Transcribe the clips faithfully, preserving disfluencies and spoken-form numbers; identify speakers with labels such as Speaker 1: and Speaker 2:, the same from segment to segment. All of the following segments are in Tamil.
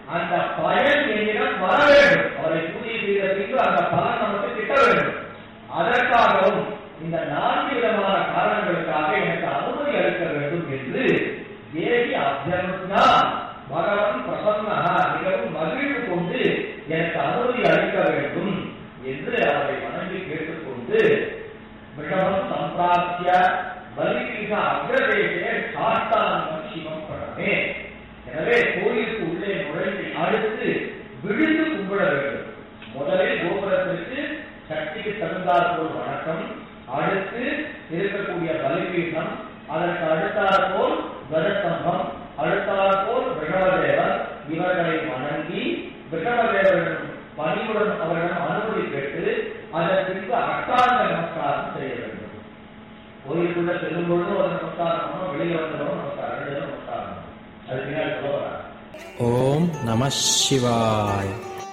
Speaker 1: அந்த பயன் என்னிடம் வர வேண்டும். அவரை பூஜை செய்த பின்பு அந்த பலன் நமக்கு கிட்ட வேண்டும். அதற்காகவும் இந்த நான்கு விதமான காரணங்களுக்காக எனக்கு அனுமதி அளிக்க வேண்டும் என்று தேவி அபியர்த்தனா பகவன் பிரசன்னஹ மிகவும் மகிழ்வு கொண்டு எனக்கு அனுமதி அளிக்க வேண்டும் என்று அவரை வணங்கி கேட்டுக்கொண்டு விஷமம் சம்பிராப்திய பலிபீட அக்ரதேசே சாஷ்டாங்கம் சிவம் படமே. எனவே கோயிலுக்கு உள்ளே நுழைந்து அடுத்து விழுந்து கும்பிட வேண்டும். முதலில் கோபுரத்திற்கு சக்திக்கு தகுந்தாற் போல் வணக்கம், அடுத்து இருக்கக்கூடிய பலிபீடம், அதற்கு அடுத்தாற் போல் கஜஸ்தம்பம், அடுத்தாற் போல் விஷமதேவர், இவர்களை வணங்கி விஷமதேவரிடம் பணியுடன் அவரிடம் அனுமதி பெற்று அதன் பின்பு அஷ்டாங்க நமஸ்காரம் செய்ய வேண்டும். கோயிலுக்குள்ள செல்லும் பொழுது ஒரு நமஸ்காரம், வெளியே வந்தவரும் நமஸ்காரம், ரெண்டு நமஸ்காரம். அது பின்னாடி சொல்லுவாங்க.
Speaker 2: ஓம் நம சிவாய.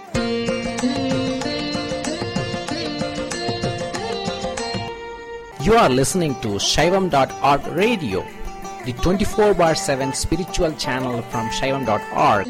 Speaker 2: You are listening to Shaivam dot org radio, the twenty-four bar seven spiritual channel from Shaivam dot org.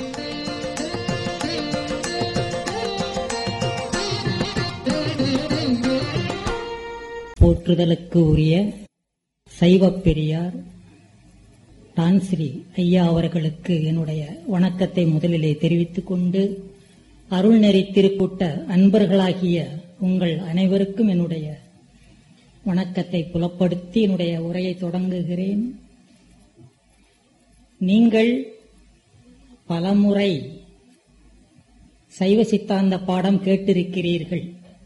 Speaker 3: போற்றுதலுக்கு உரிய சைவப் பெரியார் டான்ஸ்ரீ ஐயா அவர்களுக்கு என்னுடைய வணக்கத்தை முதலிலே தெரிவித்துக் கொண்டு, அருள்நெறி திருக்கூட்ட அன்பர்களாகிய உங்கள் அனைவருக்கும் என்னுடைய வணக்கத்தை புலப்படுத்தி என்னுடைய உரையை தொடங்குகிறேன். நீங்கள் பலமுறை சைவ சித்தாந்த பாடம் கேட்டிருக்கிறீர்கள்.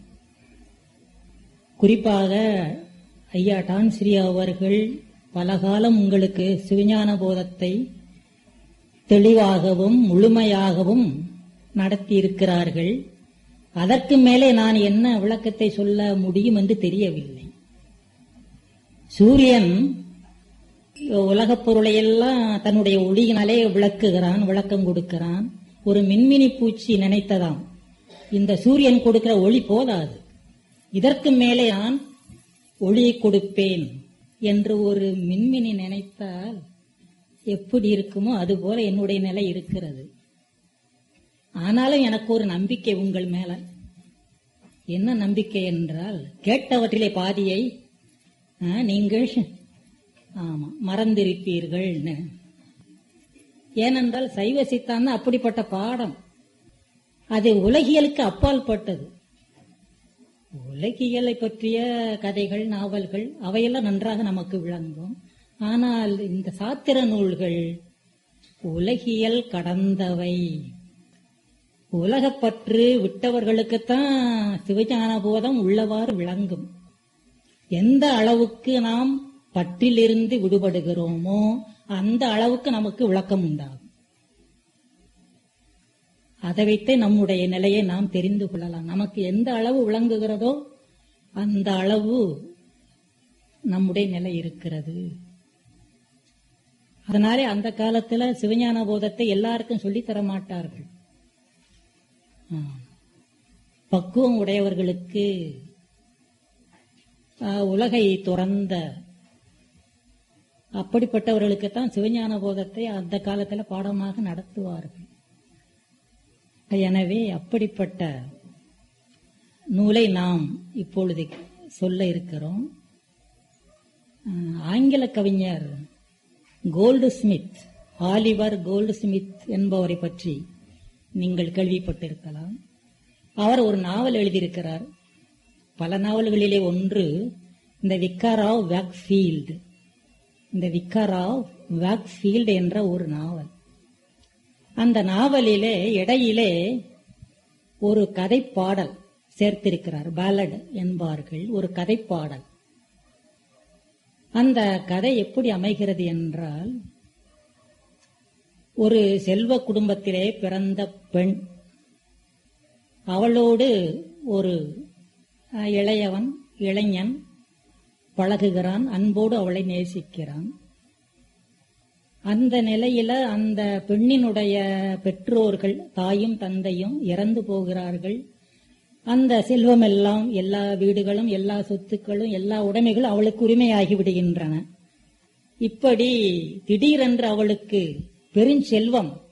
Speaker 3: குறிப்பாக ஐயா டான்ஸ்ரீ அவர்கள் பலகாலம் உங்களுக்கு சிவஞான போதத்தை தெளிவாகவும் முழுமையாகவும் நடத்தியிருக்கிறார்கள். அதற்கு மேலே நான் என்ன விளக்கத்தை சொல்ல முடியும் என்று தெரியவில்லை. சூரியன் உலகப் பொருளையெல்லாம் தன்னுடைய ஒளியினாலே விளக்குகிறான், விளக்கம் கொடுக்கிறான். ஒரு மின்மினி பூச்சி நினைத்ததாம், இந்த சூரியன் கொடுக்கிற ஒளி போதாது, இதற்கு மேலே நான் ஒளியை கொடுப்பேன் என்று ஒரு மின்மினி நினைத்தால் எப்படி இருக்குமோ அதுபோல என்னுடைய நிலை இருக்கிறது. ஆனாலும் எனக்கு ஒரு நம்பிக்கை உங்கள் மேல. என்ன நம்பிக்கை என்றால், கேட்டவற்றிலே பாதியை நீங்கள் ஆமா மறந்திருப்பீர்கள். ஏனென்றால் சைவ சித்தாந்தம் அப்படிப்பட்ட பாடம், அது உலகியலுக்கு அப்பால் பட்டது. உலகியலை பற்றிய கதைகள், நாவல்கள் அவையெல்லாம் நன்றாக நமக்கு விளங்கும். ஆனால் இந்த சாத்திர நூல்கள் உலகியல் கடந்தவை. உலகப்பற்று விட்டவர்களுக்குத்தான் சிவஞான போதம் உள்ளவாறு விளங்கும். எந்த அளவுக்கு நாம் பற்றிலிருந்து விடுபடுகிறோமோ அந்த அளவுக்கு நமக்கு விளக்கம் உண்டாகும். அதை வைத்து நம்முடைய நிலையை நாம் தெரிந்து கொள்ளலாம். நமக்கு எந்த அளவு விளங்குகிறதோ அந்த அளவு நம்முடைய நிலை இருக்கிறது. அதனாலே அந்த காலத்துல சிவஞான போதத்தை எல்லாருக்கும் சொல்லித்தர மாட்டார்கள். பக்குவம் உடையவர்களுக்கு, உலகை துறந்த அப்படிப்பட்டவர்களுக்குத்தான் சிவஞான போதத்தை அந்த காலத்துல பாடமாக நடத்துவார்கள். எனவே அப்படிப்பட்ட நூலை நாம் இப்பொழுது சொல்ல இருக்கிறோம். ஆங்கில கவிஞர் gold Smith, Oliver gold Smith என்பவரை பற்றி நீங்கள் கேள்விப்பட்டிருக்கலாம். அவர் ஒரு நாவல் எழுதியிருக்கிறார். பல நாவல்களிலே ஒன்று இந்த விக்கார் ஆஃப் வேக்ஃபீல்டு. இந்த விக்கார் ஆஃப் வேக்ஃபீல்டு என்ற ஒரு நாவல். அந்த நாவலிலே இடையிலே ஒரு கதைப்பாடல் சேர்த்திருக்கிறார். பாலட் என்பார்கள், ஒரு கதைப்பாடல். அந்த கதை எப்படி அமைகிறது என்றால், ஒரு செல்வ குடும்பத்திலே பிறந்த பெண், அவளோடு ஒரு இளையவன் இளைஞன் பழகுகிறான், அன்போடு அவளை நேசிக்கிறான். அந்த நிலையில அந்த பெண்ணினுடைய பெற்றோர்கள், தாயும் தந்தையும் இறந்து போகிறார்கள். அந்த செல்வம் எல்லாம், எல்லா வீடுகளும், எல்லா சொத்துக்களும், எல்லா உடைமைகளும் அவளுக்கு உரிமையாகி விடுகின்றன. இப்படி திடீரென்று அவளுக்கு பெருஞ்செல்வம்